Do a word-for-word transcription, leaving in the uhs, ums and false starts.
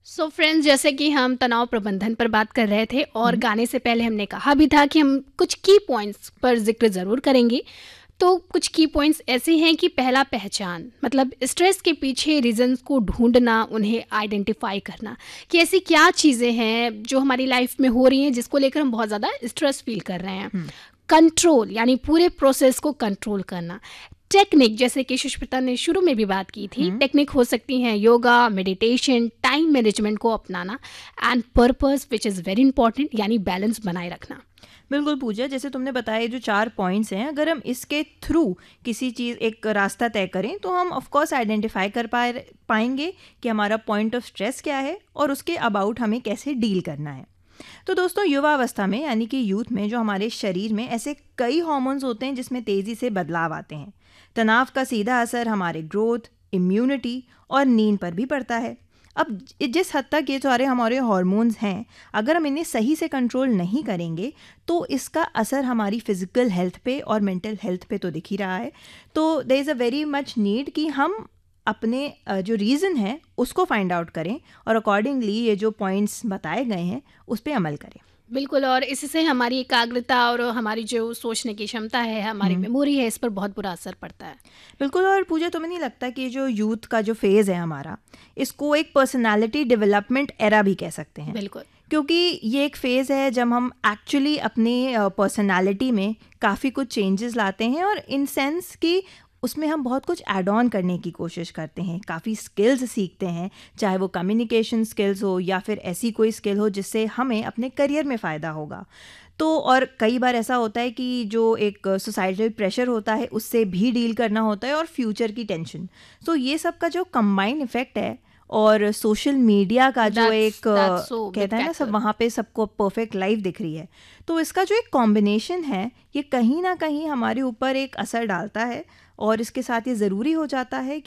सो so friends, जैसे कि हम तनाव प्रबंधन पर बात कर रहे थे और हम्म, गाने से पहले हमने कहा भी था कि हम कुछ की पॉइंट्स पर जिक्र ज़रूर करेंगे। तो कुछ की पॉइंट्स ऐसे हैं कि पहला, पहचान, मतलब स्ट्रेस के पीछे रीजंस को ढूंढना, उन्हें आइडेंटिफाई करना कि ऐसी क्या चीज़ें हैं जो हमारी लाइफ में हो रही हैं जिसको लेकर हम बहुत ज़्यादा स्ट्रेस फील कर रहे हैं। हम्म, कंट्रोल, यानी पूरे प्रोसेस को कंट्रोल करना। टेक्निक, जैसे कि सुष्मिता ने शुरू में भी बात की थी, हम्म। टेक्निक हो सकती हैं योगा, मेडिटेशन, टाइम मैनेजमेंट को अपनाना। And purpose which is very important, यानी बैलेंस बनाए रखना। बिल्कुल पूजा, जैसे तुमने बताया ये जो चार पॉइंट्स हैं, अगर हम इसके थ्रू किसी चीज़ एक रास्ता तय करें तो हम ऑफ कोर्स आइडेंटिफाई कर पाए पाएंगे कि हमारा पॉइंट ऑफ स्ट्रेस क्या है और उसके अबाउट हमें कैसे डील करना है। तो दोस्तों, युवावस्था में यानी कि यूथ में जो हमारे शरीर में ऐसे कई हार्मोन्स होते हैं जिसमें तेज़ी से बदलाव आते हैं। तनाव का सीधा असर हमारे ग्रोथ, इम्यूनिटी और नींद पर भी पड़ता है। अब जि- जिस हद तक ये सारे हमारे हार्मोन्स हैं, अगर हम इन्हें सही से कंट्रोल नहीं करेंगे तो इसका असर हमारी फिजिकल हेल्थ पे और मेंटल हेल्थ पे तो दिख ही रहा है। तो there is a very much need कि हम अपने अ, जो रीज़न है उसको फाइंड आउट करें और अकॉर्डिंगली ये जो पॉइंट्स बताए गए हैं उस पर अमल करें। बिल्कुल, और इससे हमारी एकाग्रता और हमारी जो सोचने की क्षमता है, हमारी हम्म, मेमोरी है, इस पर बहुत बुरा असर पड़ता है। बिल्कुल। और पूजा, तुम्हें नहीं लगता कि जो यूथ का जो फेज़ है हमारा, इसको एक पर्सनालिटी डेवलपमेंट एरा भी कह सकते हैं? बिल्कुल। क्योंकि ये एक फ़ेज़ है जब हम एक्चुअली अपनी पर्सनालिटी में काफ़ी कुछ चेंजेस लाते हैं और इन सेंस कि उसमें हम बहुत कुछ ऐड ऑन करने की कोशिश करते हैं, काफ़ी स्किल्स सीखते हैं, चाहे वो कम्युनिकेशन स्किल्स हो या फिर ऐसी कोई स्किल हो जिससे हमें अपने करियर में फ़ायदा होगा। तो और कई बार ऐसा होता है कि जो एक सोसाइटल प्रेशर होता है उससे भी डील करना होता है और फ्यूचर की टेंशन। तो ये सब का जो कंबाइन इफेक्ट है और सोशल मीडिया का जो दैट्स एक दैट्स अ, सो बिग कहता है ना, सब फैक्टर। वहाँ पे सबको परफेक्ट लाइफ दिख रही है। तो इसका जो एक कॉम्बिनेशन है ये कहीं ना कहीं हमारे ऊपर एक असर डालता है और इसके साथ ये ज़रूरी हो जाता है